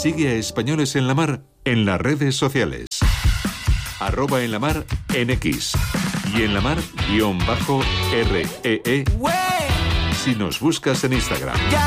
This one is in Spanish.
Sigue a Españoles en la Mar en las redes sociales. @en la mar en X. Y en la mar _REE si nos buscas en Instagram.